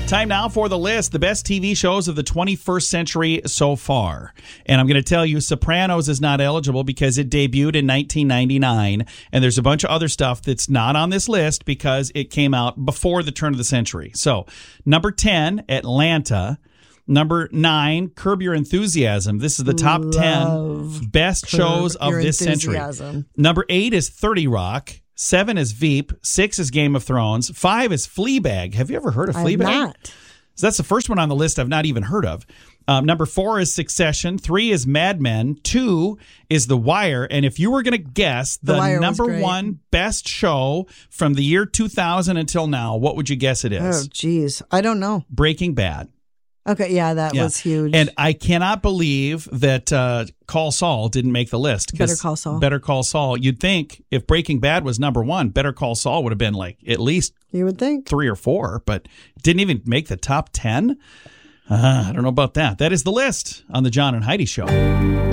Time now for the list, the best TV shows of the 21st century so far. And I'm going to tell you, Sopranos is not eligible because it debuted in 1999. And there's a bunch of other stuff that's not on this list because it came out before the turn of the century. So, number 10, Atlanta. Number 9, Curb Your Enthusiasm. This is the top 10 best shows of this century. Number 8 is 30 Rock. 7 is Veep. 6 is Game of Thrones. 5 is Fleabag. Have you ever heard of Fleabag? I have not. So that's the first one on the list I've not even heard of. Number 4 is Succession. 3 is Mad Men. 2 is The Wire. And if you were going to guess the number 1 best show from the year 2000 until now, what would you guess it is? Oh, geez. I don't know. Breaking Bad. Okay, yeah, that was huge. And I cannot believe that Call Saul didn't make the list. Better Call Saul. Better Call Saul. You'd think if Breaking Bad was number 1, Better Call Saul would have been like at least you would think 3 or 4, but it didn't even make the top 10. I don't know about that. That is the list on the John and Heidi Show.